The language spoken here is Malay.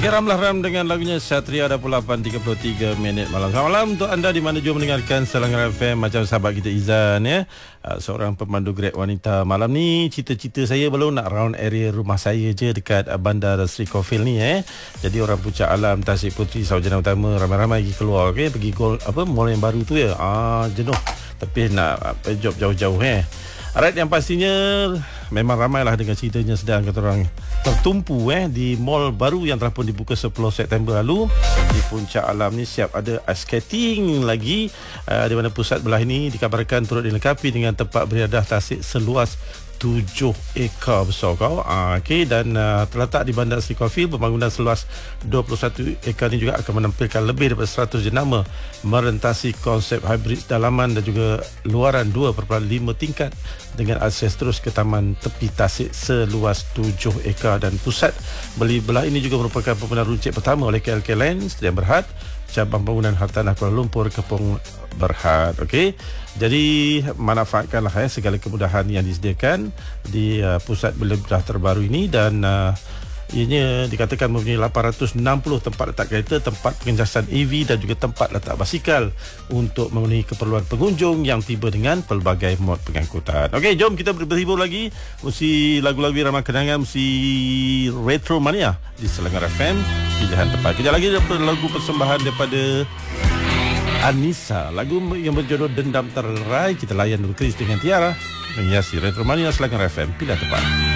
Okey, Ramlah Ram dengan lagunya Satria dah pula 8.33 minit malam. Selamat malam untuk anda di mana jua mendengarkan Selangor FM macam sahabat kita Izan ya. Seorang pemandu Grab wanita. Malam ni cita-cita saya belum nak round area rumah saya je dekat Bandar Sri Kofil ni Jadi orang Puncak Alam, Tasik Puteri, Sarjana Utama ramai-ramai pergi keluar pergi mall yang baru tu ya. Jenuh. Tapi nak job jauh-jauh Alright, yang pastinya memang ramailah dengan ceritanya sedang kata orang tertumpu di mall baru yang telah pun dibuka 10 September lalu di Puncak Alam ni. Siap ada ice skating lagi di mana pusat belah ini dikabarkan turut dilengkapi dengan tempat beriadah tasik seluas 7 ekar besar dan terletak di Bandar Sri Kofil. Pembangunan seluas 21 ekar ini juga akan menampilkan lebih daripada 100 jenama merentasi konsep hybrid dalaman dan juga luaran 2.5 tingkat dengan akses terus ke taman tepi tasik seluas 7 ekar. Dan pusat beli belah ini juga merupakan pembangunan runcit pertama oleh KLK Land Sdn Bhd Cabang Pembangunan Hartanah Kuala Lumpur Kepong Berhad. Okey, jadi manfaatkanlah segala kemudahan yang disediakan di pusat beli belah terbaru ini. Dan ianya dikatakan mempunyai 860 tempat letak kereta, tempat pengecasan EV dan juga tempat letak basikal untuk memenuhi keperluan pengunjung yang tiba dengan pelbagai mod pengangkutan. Okey, jom kita berhibur lagi. Mesti lagu-lagu ramai kenangan, mesti Retro Mania di Selangor FM. Pilihan tepat. Kejap lagi dapat lagu persembahan daripada Anissa, lagu yang berjodoh Dendam Terlerai. Kita layan dulu Chris dengan Tiara menghiasi Retro Mania Selangor FM. Pilihan tepat.